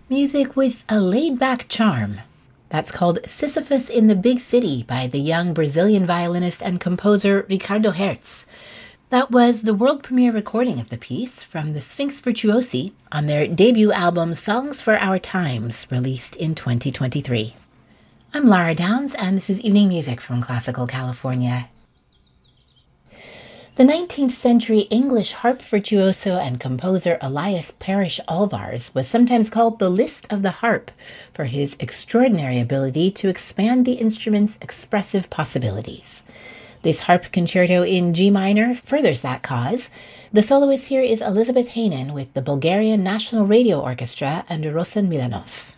Music with a laid-back charm. That's called Sisyphus in the Big City by the young Brazilian violinist and composer Ricardo Hertz. That was the world premiere recording of the piece from the Sphinx Virtuosi on their debut album Songs for Our Times, released in 2023. I'm Lara Downs, and this is Evening Music from Classical California. The 19th century English harp virtuoso and composer Elias Parrish Alvars was sometimes called the Liszt of the harp for his extraordinary ability to expand the instrument's expressive possibilities. This harp concerto in G minor furthers that cause. The soloist here is Elizabeth Hanen with the Bulgarian National Radio Orchestra under Rosen Milanov.